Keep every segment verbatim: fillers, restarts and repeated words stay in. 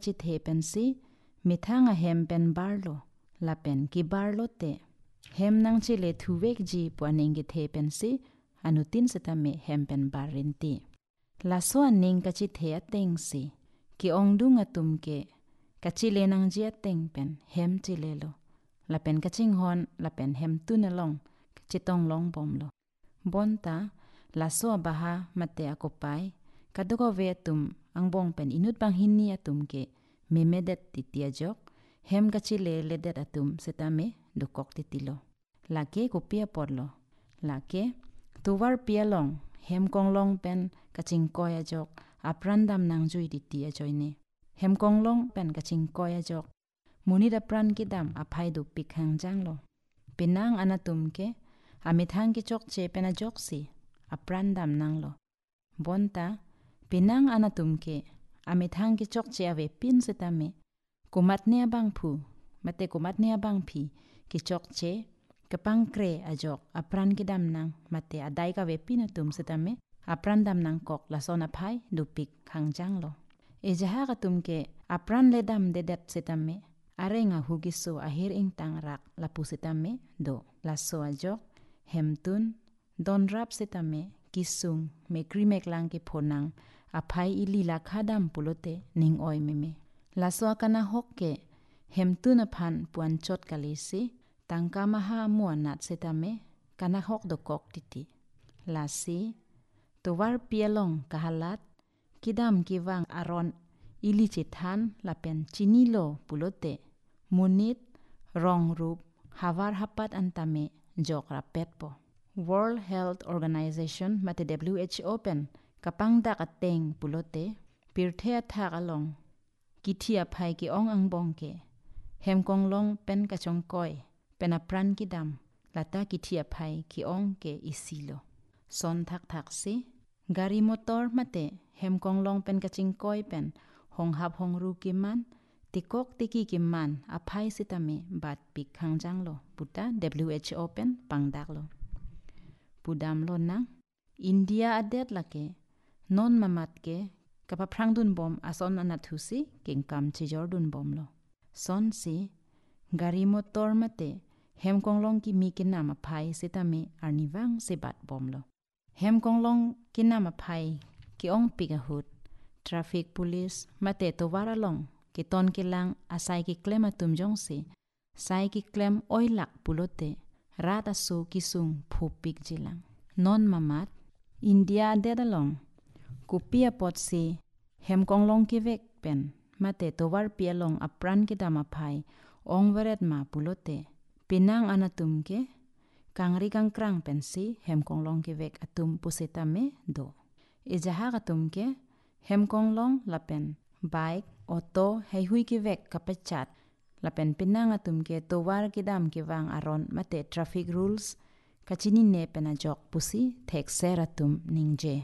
chit he pen si mi thanga hem pen barlo la pen ki barlo te hem nang chile thuwek ji puaning gi the pen si anutin seta me hem pen barin ti la so aning ka chit he ateng si ki ong dung atum ke ka chile nang ji ateng pen hem chile lo la pen ka ching hon la pen hem tu na long chitong long bom lo bonta la so baha mate akopai kadugo ve tum ang bong pen inut bang hinni atum ke memedet titia jok hem ka chile ledet atum setame dukok titilo lake kopia porlo lake tuwar pialong hem konglong pen kaching koya jok aprandam nang jui titia joine hem konglong pen kaching koya jok munida pran kidam aphai du pikhang janglo pinang anatum ke amithang ki chok che pena jok si aprandam nanglo bonta pinang anatum ke amithang ki chok che ave pin setame kumatne bang phu mate kumatne bang phi ki chok che kapang kre ajok apran kidam nang mate adai ka ve pin atum setame aprandam nang kok la sona phai du pik khang janglo e jaha ka tum ke apran ledam dedet setame arenga hugiso ahir ing tangrak la pusitame do la so ajok hemtun don rap setame kisung me krimek lang ki phonang aphai ili la khadam pulote ning oi meme la so kana hokke hemtun aphan puan chot kalisi tangka maha muanat setame kana hok do kok titi la si towar pialong kahalat kidam kiwang aron ili chithan la pen chinilo pulote munit rong rup havar hapat antame jokra petpo World Health Organization mate W H O pen kapang dak ateng pulote pirthea thak along kithia phai ki ong ang bong ke hem konglong pen ka chong koi pen apran ki dam lata kithia phai ki ong ke isilo son thak thak si gari motor mate hem konglong pen ka ching koi pen hong hap hong ru ki man tikok tiki ki man aphai sitame bat pik khang janglo puta W H O pen pangdak lo pudam lo na India adet lake non mamat ke kapa prangdun bom ason anathusi kingkam chijordun bom lo son si gari motor mate hem konglong ki mi ki nama phai sitame arniwang sebat bom lo hem konglong ki nama phai ki ong piga hut traffic police mate to waralong ki ton ki lang asai ki claim atum jong se sai ki claim oilak pulote rata su kisung phupik jilang non mamat India dedalong kupia pot si hem konglong ki vek pen mate towar pialong apran ki dama phai ong weret ma pulote pinang anatum ke kangri kangkrang pen si hem konglong ki vek atum puseta me do e jaha atum ke hem konglong lapen bike auto hei hui ki vek kapachat lapen pinang atum ke towar ki dam ki wang aron mate traffic rules kachini ne pena jok pusi thek seratum ningje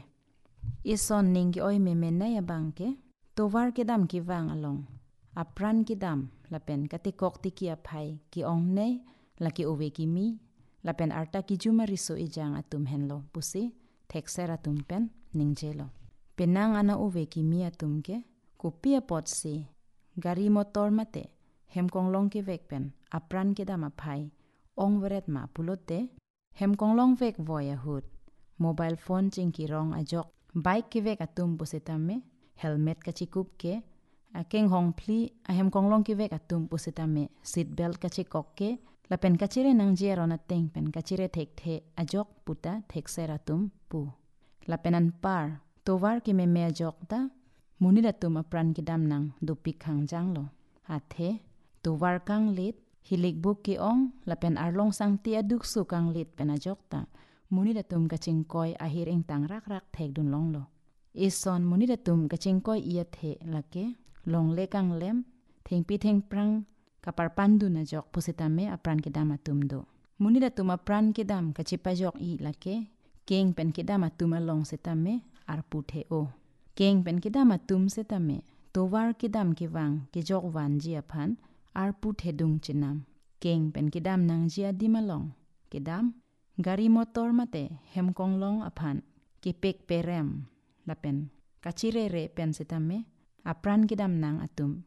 ison ningi oi me me na ya bangke towar ki dam ki wang along apran ki dam lapen katikok tiki aphai ki ong ne laki owe ki mi lapen arta ki jumari so ijang atum henlo pusi thek seratum pen ningje lo penang ana owe ki mi atum ke kupia pot si gari motor mate hem konglong ki vek pen apran ki dam aphai ong weret ma pulote hem konglong vek voya hut mobile phone chingki rong ajok bike ki vek atum pusitame helmet ka chikup ke akeng hong phli ahem konglong ki vek atum pusitame seat belt ka chikok ke lapen kachire nang jeron ateng pen kachire thek the ajok puta thek seratum pu lapenan par towar ki me me ajok ta munida tum apran ki dam nang dupik khang janglo athe towar kang lit hilik buk ki ong lapen arlong sang ti aduk su kang lit pen ajok ta munida tum kaching koi ahir ing tang rak rak thek dun long lo ison munida tum kaching koi ia the lake long le kang lem theng pi theng prang kapar pandu na jok pusitame apran ki dam atum do munida tum apran ki dam kachipa jok i lake keng pen ki dam atum along setame arpu the o keng pen ki dam atum setame towar ki dam ki wang ki jok wan ji aphan arpu the dung chinam keng pen ki dam nang ji adimalong ki dam gari motor mate hem konglong aphan ki pek perem lapen kachire re pen setame apran ki dam nang atum